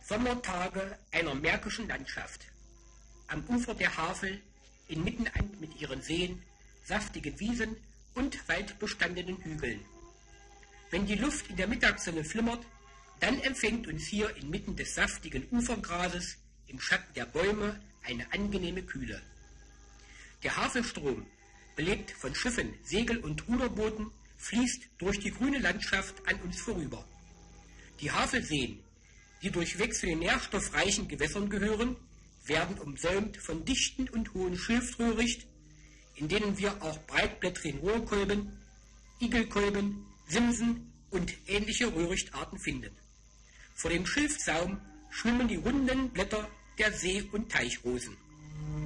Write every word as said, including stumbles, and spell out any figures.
Sommertage einer märkischen Landschaft. Am Ufer der Havel, inmitten an mit ihren Seen, saftigen Wiesen und waldbestandenen Hügeln. Wenn die Luft in der Mittagssonne flimmert, dann empfängt uns hier inmitten des saftigen Ufergrases im Schatten der Bäume eine angenehme Kühle. Der Havelstrom, belebt von Schiffen, Segel- und Ruderbooten, fließt durch die grüne Landschaft an uns vorüber. Die Havelseen, die durchwegs zu den nährstoffreichen Gewässern gehören, werden umsäumt von dichten und hohen Schilfröhricht, in denen wir auch breitblättrigen Rohrkolben, Igelkolben, Simsen und ähnliche Röhrichtarten finden. Vor dem Schilfsaum schwimmen die runden Blätter der See- und Teichrosen.